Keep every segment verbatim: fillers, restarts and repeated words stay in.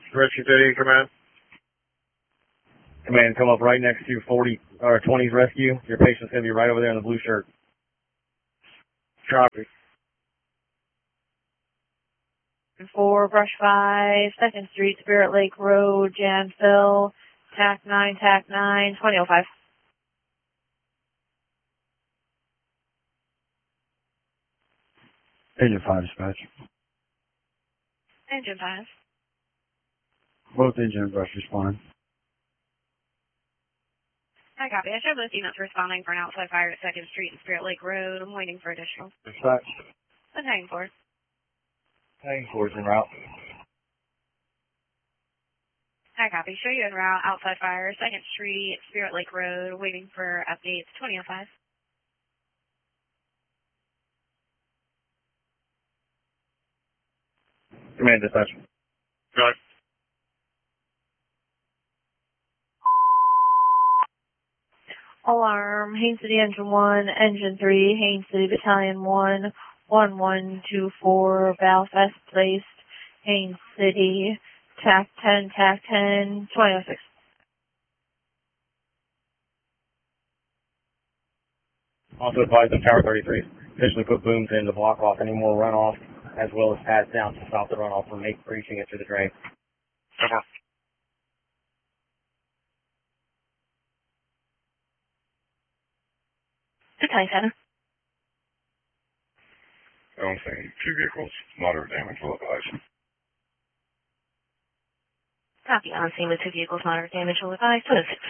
Rescue thirty, command. Command, come up right next to forty or twenties rescue. Your patient's going to be right over there in the blue shirt. Copy. For Brush five, second Street, Spirit Lake Road, Janville, T A C nine, T A C nine, twenty oh five. Engine five, dispatch. Engine five. Both engine and brush responding. I copy. I showed both units responding for an outside fire at second Street and Spirit Lake Road. I'm waiting for additional. Dispatch. I'm hanging for it. Hanging forward's en route. I copy. Show you en route, outside fire, second Street, Spirit Lake Road, waiting for updates, twenty oh five. Command, dispatch. Got it. Alarm, Haines City Engine one, Engine three, Haines City Battalion one, one one two four, Belfast placed, Haines City, T A C ten, T A C ten, twenty oh six. Also advise of Tower thirty-three. Officially put booms in to block off any more runoff, as well as pads down to stop the runoff from make, reaching it to the drain. Cover. Battalion seven. I'm saying two vehicles, moderate damage, will advise. Copy. On scene with two vehicles, moderate damage, will advise, two oh six.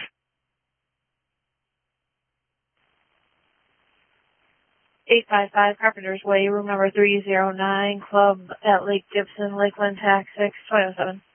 eight five five Carpenter's Way, room number three oh nine, club at Lake Gibson, Lakeland, Tax six, twenty oh seven.